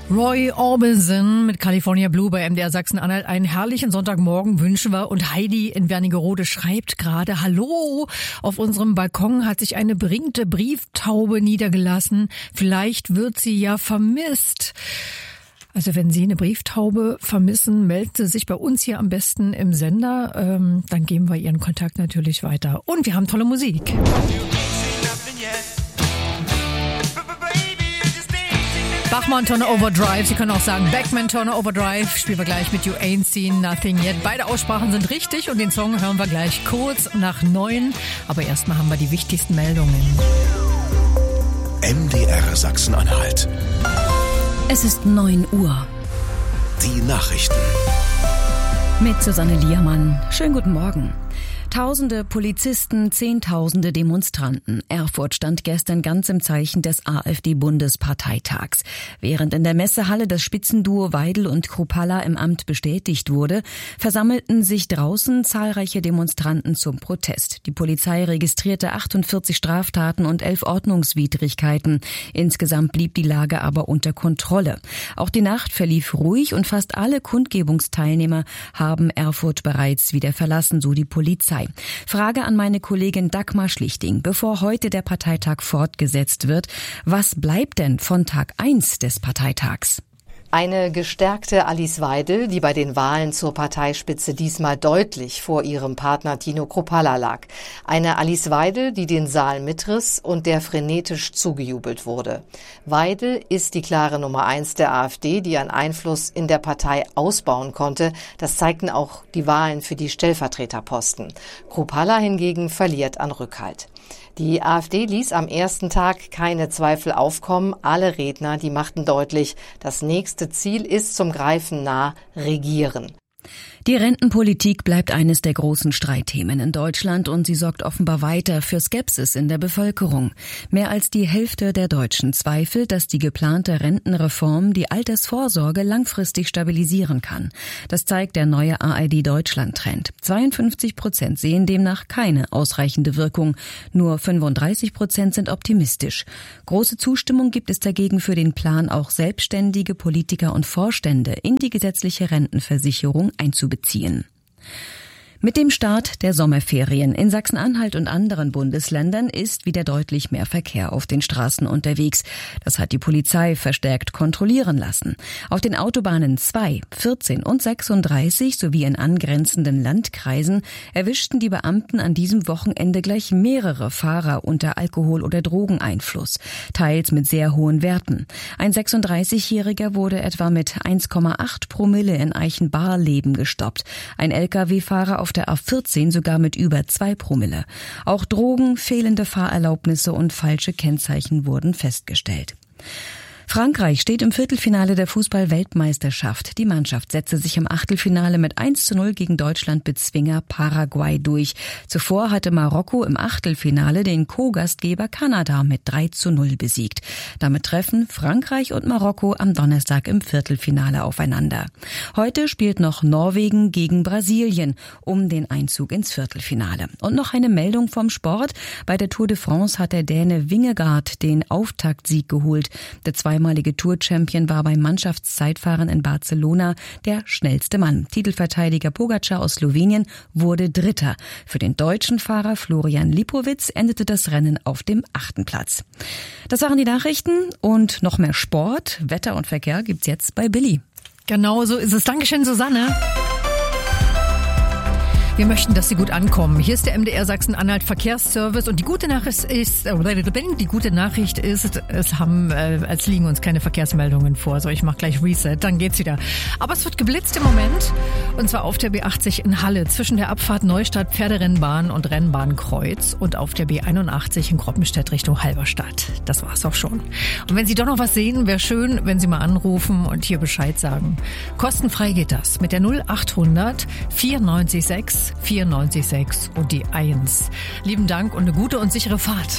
Roy Orbison mit California Blue bei MDR Sachsen-Anhalt. Einen herrlichen Sonntagmorgen wünschen wir. Und Heidi in Wernigerode schreibt gerade: Hallo, auf unserem Balkon hat sich eine beringte Brieftaube niedergelassen. Vielleicht wird sie ja vermisst. Also wenn Sie eine Brieftaube vermissen, melden Sie sich bei uns hier am besten im Sender. Dann geben wir Ihren Kontakt natürlich weiter. Und wir haben tolle Musik. Bachmann Turner Overdrive, Sie können auch sagen Beckman Turner Overdrive, spielen wir gleich mit You Ain't Seen Nothing Yet. Beide Aussprachen sind richtig und den Song hören wir gleich kurz nach 9. Aber erstmal haben wir die wichtigsten Meldungen. MDR Sachsen-Anhalt. Es ist 9 Uhr. Die Nachrichten. Mit Susanne Liermann. Schönen guten Morgen. Tausende Polizisten, Zehntausende Demonstranten. Erfurt stand gestern ganz im Zeichen des AfD-Bundesparteitags. Während in der Messehalle das Spitzenduo Weidel und Kruppalla im Amt bestätigt wurde, versammelten sich draußen zahlreiche Demonstranten zum Protest. Die Polizei registrierte 48 Straftaten und 11 Ordnungswidrigkeiten. Insgesamt blieb die Lage aber unter Kontrolle. Auch die Nacht verlief ruhig und fast alle Kundgebungsteilnehmer haben Erfurt bereits wieder verlassen, so die Polizei. Frage an meine Kollegin Dagmar Schlichting, bevor heute der Parteitag fortgesetzt wird. Was bleibt denn von Tag 1 des Parteitags? Eine gestärkte Alice Weidel, die bei den Wahlen zur Parteispitze diesmal deutlich vor ihrem Partner Tino Kruppalla lag. Eine Alice Weidel, die den Saal mitriss und der frenetisch zugejubelt wurde. Weidel ist die klare Nummer 1 der AfD, die an Einfluss in der Partei ausbauen konnte. Das zeigten auch die Wahlen für die Stellvertreterposten. Kruppalla hingegen verliert an Rückhalt. Die AfD ließ am ersten Tag keine Zweifel aufkommen. Alle Redner, die machten deutlich, das nächste Ziel ist zum Greifen nah: Regieren. Die Rentenpolitik bleibt eines der großen Streitthemen in Deutschland und sie sorgt offenbar weiter für Skepsis in der Bevölkerung. Mehr als die Hälfte der Deutschen zweifelt, dass die geplante Rentenreform die Altersvorsorge langfristig stabilisieren kann. Das zeigt der neue ARD-Deutschland-Trend. 52% sehen demnach keine ausreichende Wirkung. Nur 35% sind optimistisch. Große Zustimmung gibt es dagegen für den Plan, auch selbstständige Politiker und Vorstände in die gesetzliche Rentenversicherung einzubeziehen. Mit dem Start der Sommerferien in Sachsen-Anhalt und anderen Bundesländern ist wieder deutlich mehr Verkehr auf den Straßen unterwegs. Das hat die Polizei verstärkt kontrollieren lassen. Auf den Autobahnen 2, 14 und 36 sowie in angrenzenden Landkreisen erwischten die Beamten an diesem Wochenende gleich mehrere Fahrer unter Alkohol- oder Drogeneinfluss, teils mit sehr hohen Werten. Ein 36-Jähriger wurde etwa mit 1,8 Promille in Eichenbarleben gestoppt. Ein Lkw-Fahrer auf der A14 sogar mit über 2 Promille. Auch Drogen, fehlende Fahrerlaubnisse und falsche Kennzeichen wurden festgestellt. Frankreich steht im Viertelfinale der Fußball-Weltmeisterschaft. Die Mannschaft setzte sich im Achtelfinale mit 1:0 gegen Deutschland-Bezwinger Paraguay durch. Zuvor hatte Marokko im Achtelfinale den Co-Gastgeber Kanada mit 3:0 besiegt. Damit treffen Frankreich und Marokko am Donnerstag im Viertelfinale aufeinander. Heute spielt noch Norwegen gegen Brasilien um den Einzug ins Viertelfinale. Und noch eine Meldung vom Sport. Bei der Tour de France hat der Däne Vingegaard den Auftaktsieg geholt. Der zweimalige Tour-Champion war beim Mannschaftszeitfahren in Barcelona der schnellste Mann. Titelverteidiger Pogačar aus Slowenien wurde Dritter. Für den deutschen Fahrer Florian Lipowitz endete das Rennen auf dem 8. Platz. Das waren die Nachrichten und noch mehr Sport, Wetter und Verkehr gibt's jetzt bei Billy. Genau so ist es. Dankeschön, Susanne. Wir möchten, dass Sie gut ankommen. Hier ist der MDR Sachsen-Anhalt Verkehrsservice und die gute Nachricht ist, es liegen uns keine Verkehrsmeldungen vor. So, ich mache gleich Reset, dann geht's wieder. Aber es wird geblitzt im Moment und zwar auf der B80 in Halle zwischen der Abfahrt Neustadt Pferderennbahn und Rennbahnkreuz und auf der B81 in Kroppenstedt Richtung Halberstadt. Das war's auch schon. Und wenn Sie doch noch was sehen, wäre schön, wenn Sie mal anrufen und hier Bescheid sagen. Kostenfrei geht das mit der 0800 496 94,6 und die 1. Lieben Dank und eine gute und sichere Fahrt.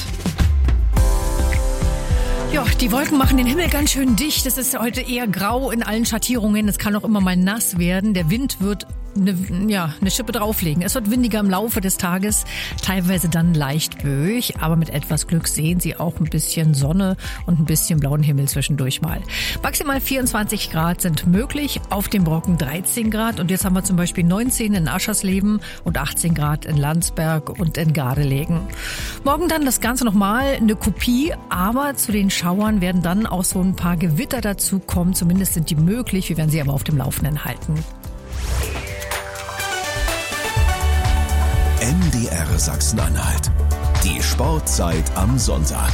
Ja, die Wolken machen den Himmel ganz schön dicht. Es ist heute eher grau in allen Schattierungen. Es kann auch immer mal nass werden. Der Wind wird eine Schippe drauflegen. Es wird windiger im Laufe des Tages, teilweise dann leicht böig, aber mit etwas Glück sehen Sie auch ein bisschen Sonne und ein bisschen blauen Himmel zwischendurch mal. Maximal 24 Grad sind möglich, auf dem Brocken 13 Grad und jetzt haben wir zum Beispiel 19 in Aschersleben und 18 Grad in Landsberg und in Gardelegen. Morgen dann das Ganze nochmal eine Kopie, aber zu den Schauern werden dann auch so ein paar Gewitter dazu kommen. Zumindest sind die möglich. Wir werden Sie aber auf dem Laufenden halten. MDR Sachsen-Anhalt. Die Sportzeit am Sonntag.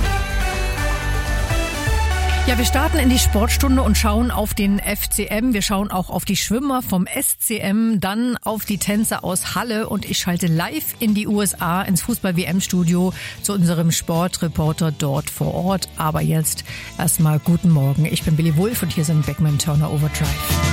Ja, wir starten in die Sportstunde und schauen auf den FCM. Wir schauen auch auf die Schwimmer vom SCM, dann auf die Tänzer aus Halle und ich schalte live in die USA ins Fußball-WM-Studio zu unserem Sportreporter dort vor Ort. Aber jetzt erstmal guten Morgen. Ich bin Billy Wulff und hier sind Beckman Turner Overdrive.